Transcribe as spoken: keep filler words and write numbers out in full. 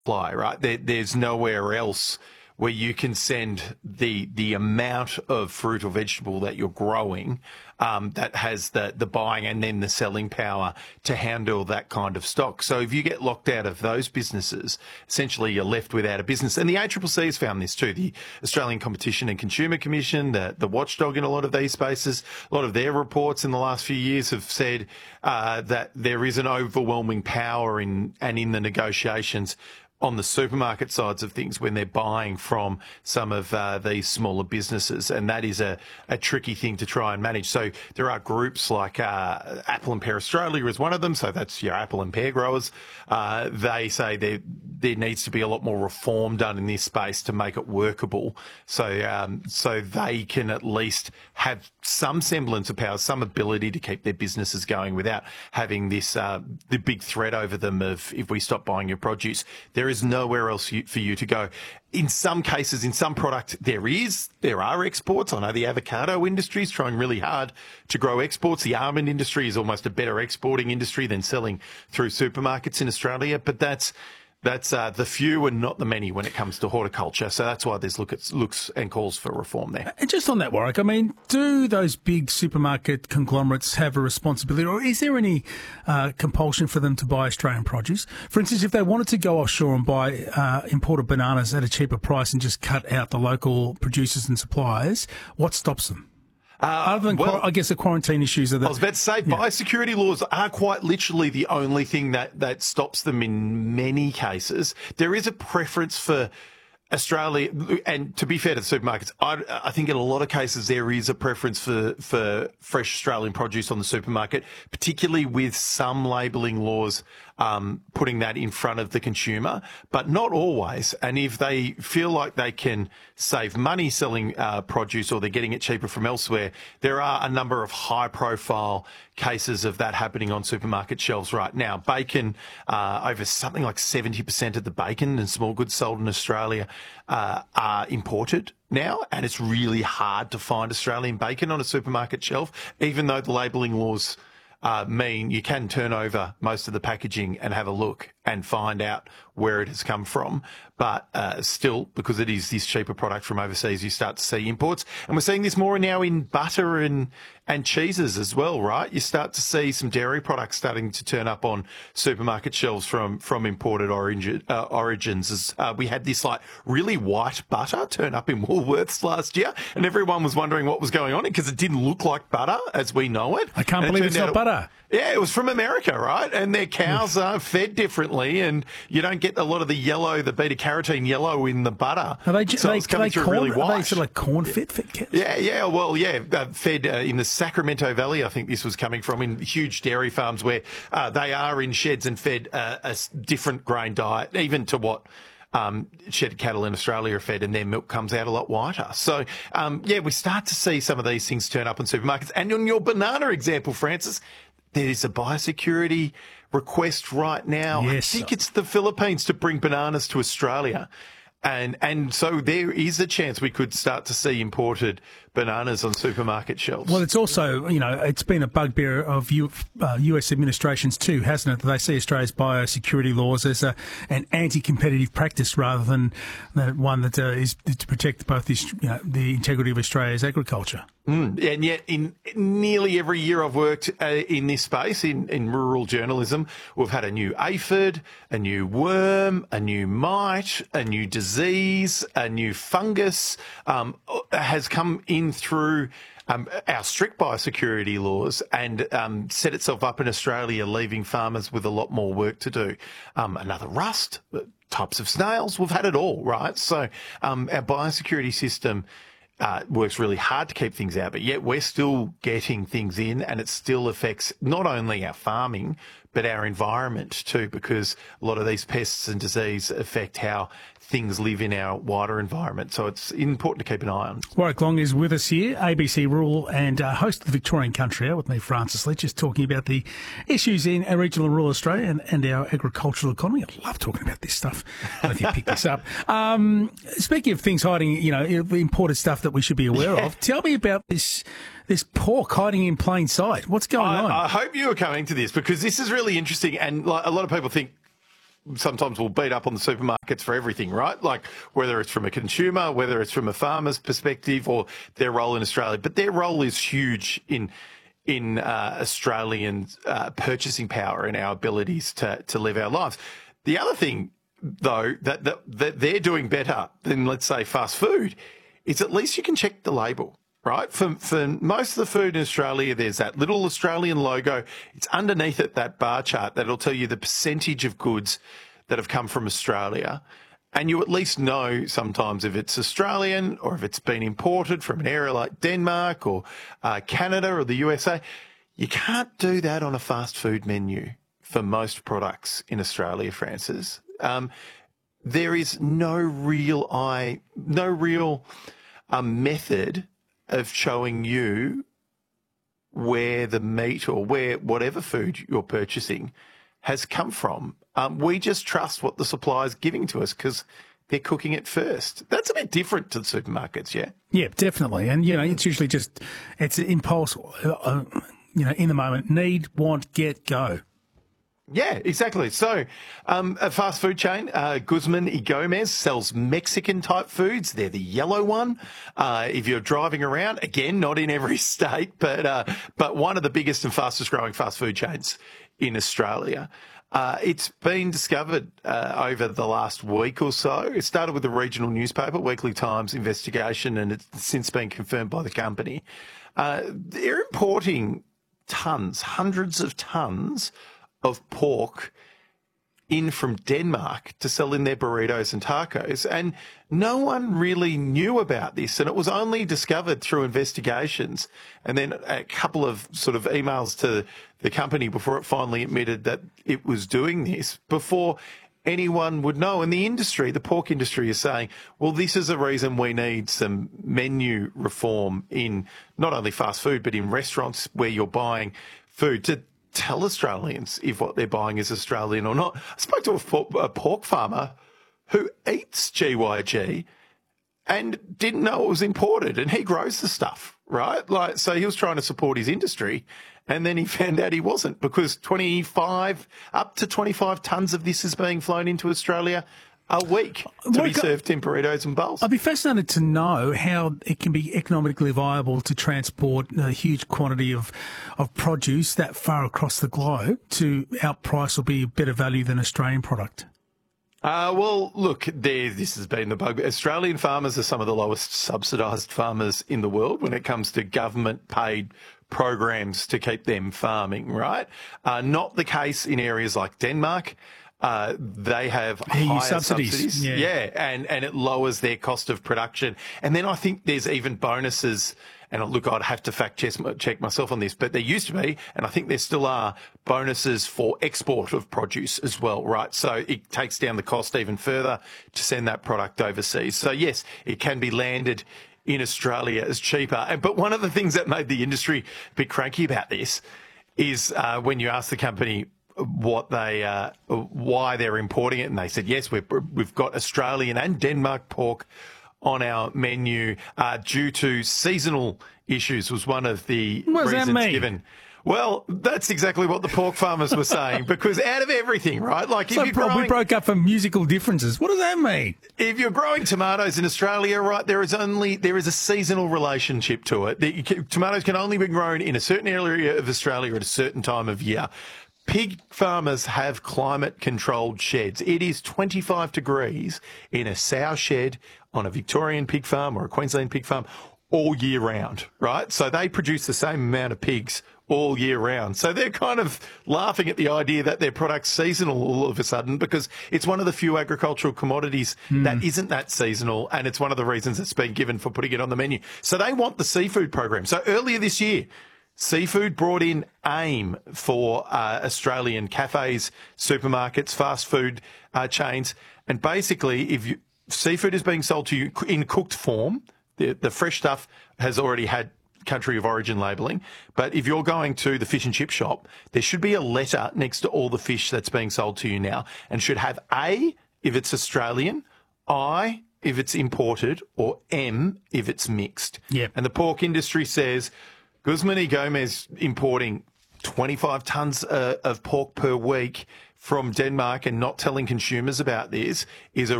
fly, right? There, there's nowhere else where you can send the the amount of fruit or vegetable that you're growing um, that has the, the buying and then the selling power to handle that kind of stock. So if you get locked out of those businesses, essentially you're left without a business. And the A C C C has found this too. The Australian Competition and Consumer Commission, the, the watchdog in a lot of these spaces, a lot of their reports in the last few years have said uh, that there is an overwhelming power in and in the negotiations on the supermarket sides of things when they're buying from some of uh, these smaller businesses. And that is a, a tricky thing to try and manage. So there are groups like uh, Apple and Pear Australia is one of them. So that's your apple and pear growers. Uh, they say there, there needs to be a lot more reform done in this space to make it workable. So, um, so they can at least have some semblance of power, some ability to keep their businesses going without having this, uh, the big threat over them of if we stop buying your produce. There is nowhere else you, for you to go. In some cases, in some product, there is. There are exports. I know the avocado industry is trying really hard to grow exports. The almond industry is almost a better exporting industry than selling through supermarkets in Australia. But that's that's uh, the few and not the many when it comes to horticulture. So that's why there's look at, looks and calls for reform there. And just on that, Warwick, I mean, do those big supermarket conglomerates have a responsibility, or is there any uh, compulsion for them to buy Australian produce? For instance, if they wanted to go offshore and buy uh, imported bananas at a cheaper price and just cut out the local producers and suppliers, what stops them? Uh, Other than, well, I guess, the quarantine issues are that. I was about to say, yeah. biosecurity laws are quite literally the only thing that, that stops them in many cases. There is a preference for Australia, and to be fair to the supermarkets, I, I think in a lot of cases there is a preference for, for fresh Australian produce on the supermarket, particularly with some labelling laws um, putting that in front of the consumer, but not always. And if they feel like they can save money selling uh, produce or they're getting it cheaper from elsewhere, there are a number of high-profile cases of that happening on supermarket shelves right now. Bacon, uh, over something like seventy percent of the bacon and small goods sold in Australia uh, are imported now, and it's really hard to find Australian bacon on a supermarket shelf, even though the labelling laws uh, mean you can turn over most of the packaging and have a look and find out where it has come from. But uh, still, because it is this cheaper product from overseas, you start to see imports. And we're seeing this more now in butter and, and cheeses as well, right? You start to see some dairy products starting to turn up on supermarket shelves from, from imported origin, uh, origins. As, uh, we had this like really white butter turn up in Woolworths last year, and everyone was wondering what was going on because it didn't look like butter as we know it. I can't and believe it it's not it, butter. Yeah, it was from America, right? And their cows are fed differently, and you don't get a lot of the yellow, the beta-carotene yellow in the butter. Are they, so are it's they, coming are they through corn, really white. Are they sort of like corn-fed fed cows? Yeah, yeah, well, yeah, uh, fed uh, in the Sacramento Valley, I think this was coming from, in huge dairy farms where uh, they are in sheds and fed uh, a different grain diet, even to what Um, shedded cattle in Australia are fed, and their milk comes out a lot whiter. So, um, yeah, we start to see some of these things turn up in supermarkets. And on your banana example, Francis, there is a biosecurity request right now. Yes. I think it's the Philippines to bring bananas to Australia. And and so there is a chance we could start to see imported bananas on supermarket shelves. Well, it's also, you know, it's been a bugbear of U, uh, U S administrations too, hasn't it? They see Australia's biosecurity laws as a, an anti-competitive practice rather than uh, one that uh, is to protect both the, you know, the integrity of Australia's agriculture. Mm. And yet, in nearly every year I've worked uh, in this space, in, in rural journalism, we've had a new aphid, a new worm, a new mite, a new disease, a new fungus um, has come in through um, our strict biosecurity laws and um, set itself up in Australia, leaving farmers with a lot more work to do. Um, another rust, types of snails, we've had it all, right? So um, our biosecurity system Uh, works really hard to keep things out, but yet we're still getting things in, and it still affects not only our farming, but our environment too, because a lot of these pests and disease affect how things live in our wider environment. So it's important to keep an eye on. Warwick Long is with us here, A B C Rural and uh, host of the Victorian Country Hour with me, Francis Leach, just talking about the issues in our regional and rural Australia and, and our agricultural economy. I love talking about this stuff. I don't know if you picked this up. Um, speaking of things hiding, you know, imported stuff that we should be aware yeah. of, tell me about this this pork hiding in plain sight. What's going I, on? I hope you are coming to this because this is really interesting, and like, a lot of people think sometimes will beat up on the supermarkets for everything, right? Like whether it's from a consumer, whether it's from a farmer's perspective or their role in Australia. But their role is huge in in uh, Australian uh, purchasing power and our abilities to, to live our lives. The other thing, though, that, that, that they're doing better than, let's say, fast food is at least you can check the label. Right? For, for most of the food in Australia, there's that little Australian logo. It's underneath it, that bar chart that'll tell you the percentage of goods that have come from Australia. And you at least know sometimes if it's Australian or if it's been imported from an area like Denmark or uh, Canada or the U S A. You can't do that on a fast food menu for most products in Australia, Francis. Um, there is no real eye, no real um, method of showing you where the meat or where whatever food you're purchasing has come from. Um, we just trust what the supplier's giving to us because they're cooking it first. That's a bit different to the supermarkets, yeah? Yeah, definitely. And, you know, it's usually just, it's an impulse, uh, you know, in the moment, need, want, get, go. Yeah, exactly. So um, a fast food chain, uh, Guzman y Gomez, sells Mexican-type foods. They're the yellow one. Uh, if you're driving around, again, not in every state, but uh, but one of the biggest and fastest-growing fast food chains in Australia. Uh, it's been discovered uh, over the last week or so. It started with the regional newspaper, Weekly Times investigation, and it's since been confirmed by the company. Uh, they're importing tons, hundreds of tons of pork in from Denmark to sell in their burritos and tacos. And no one really knew about this. And it was only discovered through investigations and then a couple of sort of emails to the company before it finally admitted that it was doing this before anyone would know. And the industry, the pork industry, is saying, well, this is a reason we need some menu reform in not only fast food, but in restaurants where you're buying food to tell Australians if what they're buying is Australian or not. I spoke to a pork, a pork farmer who eats G Y G and didn't know it was imported, and he grows the stuff, right? Like, so he was trying to support his industry, and then he found out he wasn't, because twenty-five, up to twenty-five tonnes of this is being flown into Australia a week to Well, be served in burritos and bowls. I'd be fascinated to know how it can be economically viable to transport a huge quantity of, of produce that far across the globe to outprice or be better value than Australian product. Uh, well, look, there, this has been the bug. Australian farmers are some of the lowest subsidised farmers in the world when it comes to government-paid programs to keep them farming, right? Uh, not the case in areas like Denmark. Uh, they have higher subsidies, subsidies. Yeah. yeah, and, and it lowers their cost of production. And then I think there's even bonuses, and look, I'd have to fact check myself on this, but there used to be, and I think there still are, bonuses for export of produce as well, right? So it takes down the cost even further to send that product overseas. So yes, it can be landed in Australia as cheaper. But one of the things that made the industry a bit cranky about this is uh, when you ask the company what they, uh, why they're importing it, and they said, yes, we've, we've got Australian and Denmark pork on our menu uh, due to seasonal issues was one of the what does reasons that mean? given. Well, that's exactly what the pork farmers were saying, because out of everything, right? Like So if you're bro- growing, we broke up for musical differences. What does that mean? if you're growing tomatoes in Australia, right, there is only there is a seasonal relationship to it. The, you can, tomatoes can only be grown in a certain area of Australia at a certain time of year. Pig farmers have climate-controlled sheds. It is twenty-five degrees in a sow shed on a Victorian pig farm or a Queensland pig farm all year round, right? So they produce the same amount of pigs all year round. So they're kind of laughing at the idea that their product's seasonal all of a sudden, because it's one of the few agricultural commodities mm. that isn't that seasonal, and it's one of the reasons it's been given for putting it on the menu. So they want the seafood program. So earlier this year, Seafood brought in AIM for uh, Australian cafes, supermarkets, fast food uh, chains. And basically, if you, seafood is being sold to you in cooked form, the, the fresh stuff has already had country of origin labelling. But if you're going to the fish and chip shop, there should be a letter next to all the fish that's being sold to you now, and should have A, if it's Australian, I, if it's imported, or M, if it's mixed. Yep. And the pork industry says Guzman y Gomez importing twenty-five tonnes uh, of pork per week from Denmark and not telling consumers about this is a